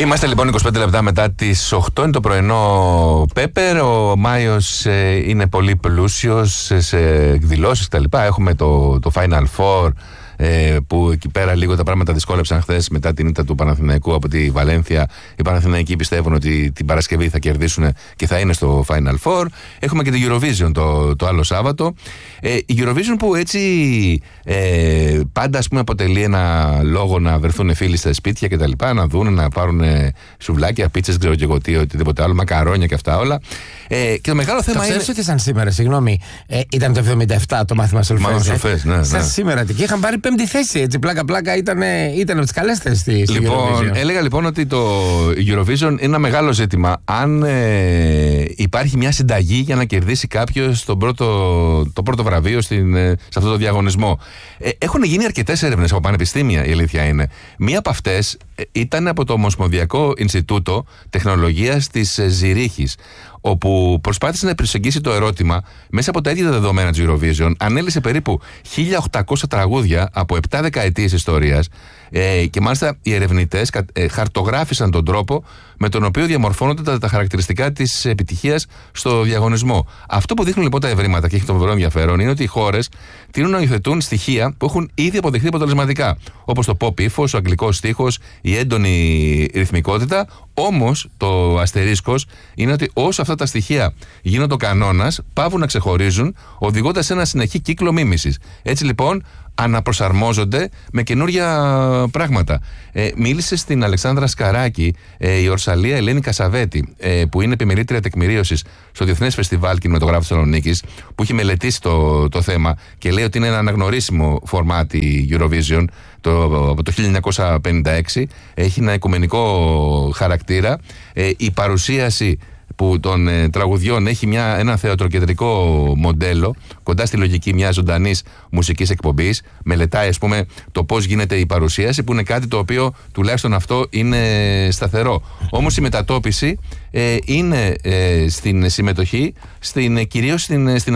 Είμαστε λοιπόν 25 λεπτά μετά τις 8, είναι το πρωινό Πέπερ. Ο Μάιος είναι πολύ πλούσιος σε εκδηλώσεις κτλ. Έχουμε το Final Four, που εκεί πέρα λίγο τα πράγματα δυσκόλεψαν χθες μετά την ήττα του Παναθηναϊκού από τη Βαλένθια. Οι Παναθηναϊκοί πιστεύουν ότι την Παρασκευή θα κερδίσουν και θα είναι στο Final Four. Έχουμε και την Eurovision το άλλο Σάββατο. Η Eurovision που έτσι πάντα ας πούμε αποτελεί ένα λόγο να βρεθούν φίλοι στα σπίτια και τα λοιπά, να δουν, να πάρουν σουβλάκια, πίτσες, ξέρω και εγώ τι, οτιδήποτε άλλο, μακαρόνια και αυτά όλα. Και το μεγάλο θέμα είναι. Ξέρεις ότι σαν σήμερα, συγγνώμη, ήταν το 77 το μάθημα Σολφές. Ναι. Σαν σήμερα και είχαν πάρει 5η θέση. Έτσι, πλάκα-πλάκα ήταν από τις καλές θέσεις στη Eurovision. Έλεγα λοιπόν ότι το Eurovision είναι ένα μεγάλο ζήτημα. Αν υπάρχει μια συνταγή για να κερδίσει κάποιος το πρώτο βραβείο σε αυτό το διαγωνισμό. Έχουν γίνει αρκετές έρευνες από πανεπιστήμια, η αλήθεια είναι. Μία από αυτές ήταν από το Ομοσπονδιακό Ινστιτούτο Τεχνολογίας της Ζηρίχης, όπου προσπάθησε να προσεγγίσει το ερώτημα μέσα από τα ίδια τα δεδομένα της Eurovision. Ανέλυσε περίπου 1.800 τραγούδια από 7 δεκαετίες ιστορίας και μάλιστα οι ερευνητές χαρτογράφησαν τον τρόπο με τον οποίο διαμορφώνονται τα χαρακτηριστικά της επιτυχίας στο διαγωνισμό. Αυτό που δείχνουν λοιπόν τα ευρήματα και έχει το φοβερό ενδιαφέρον είναι ότι οι χώρες τείνουν να υιοθετούν στοιχεία που έχουν ήδη αποδειχθεί αποτελεσματικά, όπως το pop ύφος, ο αγγλικός στίχος, η έντονη ρυθμικότητα. Όμως το αστερίσκος είναι ότι όσο αυτά τα στοιχεία γίνονται ο κανόνας, πάβουν να ξεχωρίζουν, οδηγώντας σε ένα συνεχή κύκλο μίμησης. Έτσι λοιπόν αναπροσαρμόζονται με καινούργια πράγματα. Μίλησε στην Αλεξάνδρα Σκαράκη η Ορσαλία Ελένη Κασαβέτη, που είναι επιμελήτρια τεκμηρίωσης στο Διεθνές Φεστιβάλ Κινηματογράφου Θεσσαλονίκης, που έχει μελετήσει το θέμα και λέει ότι είναι ένα αναγνωρίσιμο φορμάτι Eurovision από το 1956. Έχει ένα οικουμενικό χαρακτήρα. Η παρουσίαση των τραγουδιών έχει ένα θεατροκεντρικό μοντέλο, κοντά στη λογική μιας ζωντανής μουσικής εκπομπής. Μελετάει, ας πούμε, το πώς γίνεται η παρουσίαση, που είναι κάτι το οποίο τουλάχιστον αυτό είναι σταθερό. Όμως η μετατόπιση είναι στην συμμετοχή, κυρίως στην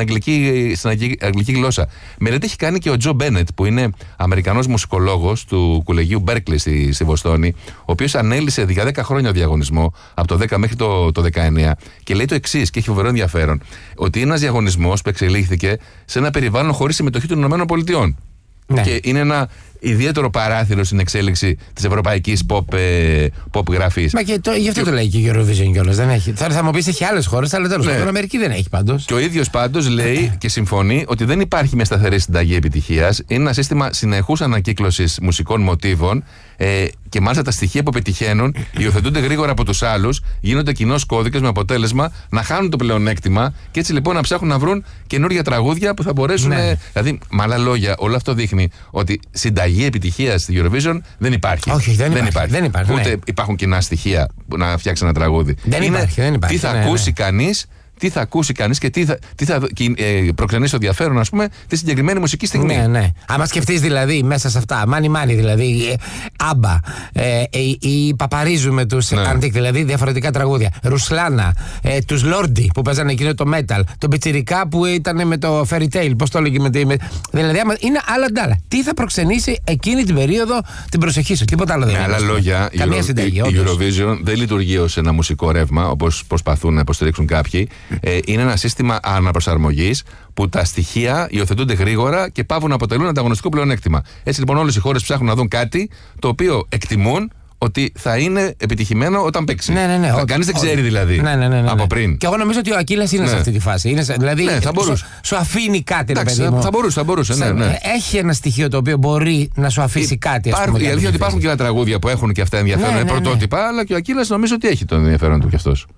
αγγλική γλώσσα. Μελέτη έχει κάνει και ο Τζο Μπένετ, που είναι Αμερικανός μουσικολόγος του κολεγίου Μπέρκλι στη Βοστόνη, ο οποίος ανέλυσε για 10 χρόνια διαγωνισμό, από το 10 μέχρι το 19, και λέει το εξής, και έχει φοβερό ενδιαφέρον, ότι είναι ένας διαγωνισμός που εξελίχθηκε σε ένα περιβάλλον χωρίς συμμετοχή των ΗΠΑ. Ναι. Και είναι ένα ιδιαίτερο παράθυρο στην εξέλιξη της ευρωπαϊκής pop γραφής. Μα και γι' αυτό το λέει και η Eurovision κιόλας. Δεν έχει. Θα μου πεις έχει άλλες χώρες, αλλά τέλος πάντων, Αμερική δεν έχει πάντως. Και ο ίδιος πάντως λέει και συμφωνεί ότι δεν υπάρχει μια σταθερή συνταγή επιτυχίας. Είναι ένα σύστημα συνεχούς ανακύκλωσης μουσικών μοτίβων, και μάλιστα τα στοιχεία που πετυχαίνουν υιοθετούνται γρήγορα από τους άλλους, γίνονται κοινός κώδικας με αποτέλεσμα να χάνουν το πλεονέκτημα και έτσι λοιπόν να ψάχνουν να βρουν καινούργια τραγούδια που θα μπορέσουν. Δηλαδή, με άλλα λόγια, όλο αυτό δείχνει ότι συνταγή επιτυχίας στη Eurovision δεν υπάρχει. Όχι, δεν υπάρχει. Ούτε υπάρχουν κοινά στοιχεία να φτιάξει ένα τραγούδι. Δεν υπάρχει. Τι θα ακούσει κανείς. Τι θα ακούσει κανείς και τι θα προξενήσει το ενδιαφέρον, ας πούμε, τη συγκεκριμένη μουσική στιγμή. Ναι. Άμα σκεφτείς δηλαδή μέσα σε αυτά, μάνι, δηλαδή, Άμπα, ή Παπαρίζου με τους Αντίκ, δηλαδή διαφορετικά τραγούδια. Ρουσλάνα, τους Λόρντι που παίζανε εκείνο το metal, τον Πιτσιρικά που ήταν με το Fairy Tail, πώς το έλεγε δηλαδή, είναι άλλα ντάλα. Τι θα προξενήσει εκείνη την περίοδο την προσοχή σου, τίποτα άλλο δεν είναι. Με άλλα λόγια, η Eurovision δεν λειτουργεί ως ένα μουσικό ρεύμα, όπως προσπαθούν να υποστηρίξουν κάποιοι. Είναι ένα σύστημα αναπροσαρμογής που τα στοιχεία υιοθετούνται γρήγορα και πάβουν να αποτελούν ανταγωνιστικό πλεονέκτημα. Έτσι λοιπόν όλες οι χώρες ψάχνουν να δουν κάτι το οποίο εκτιμούν ότι θα είναι επιτυχημένο όταν παίξει. Ναι. Κανείς δεν ξέρει δηλαδή από πριν. Και εγώ νομίζω ότι ο Ακύλας είναι σε αυτή τη φάση. Δηλαδή σου αφήνει κάτι, ρε παιδί μου. Θα μπορούσε. Ναι. Έχει ένα στοιχείο το οποίο μπορεί να σου αφήσει κάτι. Η αλήθεια είναι ότι υπάρχουν και άλλα τραγούδια που έχουν και αυτά ενδιαφέρον. Είναι πρωτότυπα, αλλά και ο Ακύλας νομίζω ότι έχει το ενδιαφέρον του κι αυτός.